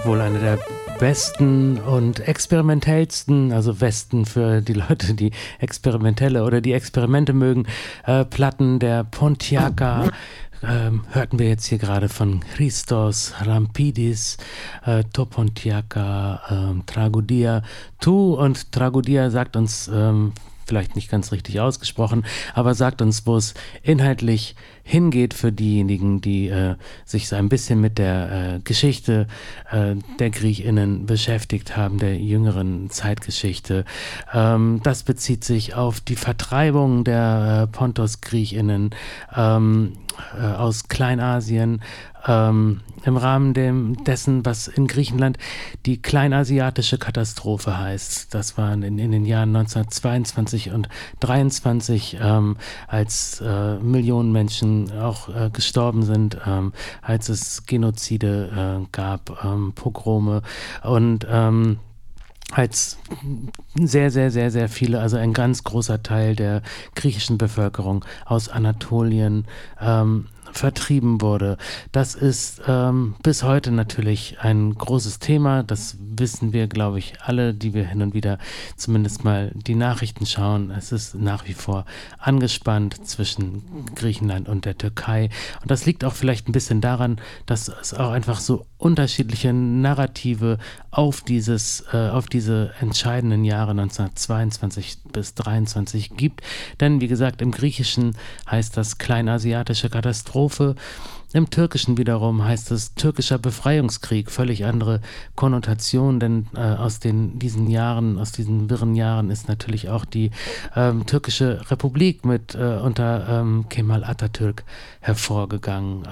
wohl eine der besten und experimentellsten, also Westen für die Leute, die experimentelle oder die Experimente mögen, Platten der Pontiaca. Hörten wir jetzt hier gerade von Christos Rampidis, To Pontiaca, Tragodia Tu, und Tragodia sagt uns, vielleicht nicht ganz richtig ausgesprochen, aber sagt uns, wo es inhaltlich hingeht für diejenigen, die sich so ein bisschen mit der Geschichte der GriechInnen beschäftigt haben, der jüngeren Zeitgeschichte. Das bezieht sich auf die Vertreibung der Pontos-GriechInnen aus Kleinasien, im Rahmen dessen, was in Griechenland die kleinasiatische Katastrophe heißt. Das waren in den Jahren 1922 und 1923, als Millionen Menschen auch gestorben sind, als es Genozide gab, Pogrome und als sehr, sehr, sehr, sehr viele, also ein ganz großer Teil der griechischen Bevölkerung aus Anatolien vertrieben wurde. Das ist bis heute natürlich ein großes Thema. Das wissen wir, glaube ich, alle, die wir hin und wieder zumindest mal die Nachrichten schauen. Es ist nach wie vor angespannt zwischen Griechenland und der Türkei. Und das liegt auch vielleicht ein bisschen daran, dass es auch einfach so unterschiedliche Narrative auf diese entscheidenden Jahre 1922 bis 1923 gibt. Denn wie gesagt, im Griechischen heißt das kleinasiatische Katastrophe. Im Türkischen wiederum heißt es türkischer Befreiungskrieg, völlig andere Konnotation, denn aus diesen wirren Jahren ist natürlich auch die türkische Republik unter Kemal Atatürk hervorgegangen.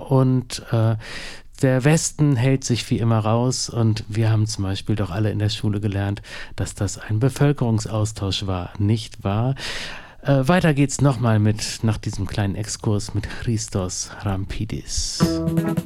Der Westen hält sich wie immer raus, und wir haben zum Beispiel doch alle in der Schule gelernt, dass das ein Bevölkerungsaustausch war, nicht wahr? Weiter geht's nochmal nach diesem kleinen Exkurs mit Christos Rampidis.